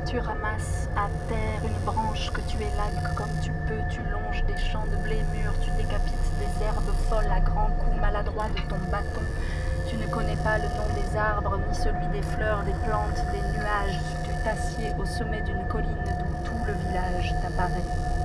Tu ramasses à terre une branche que tu élagues comme tu peux, tu longes des champs de blé mûr, tu décapites des herbes folles à grands coups maladroits de ton bâton. Tu ne connais pas le nom des arbres, ni celui des fleurs, des plantes, des nuages. Tu t'assieds au sommet d'une colline d'où tout le village t'apparaît.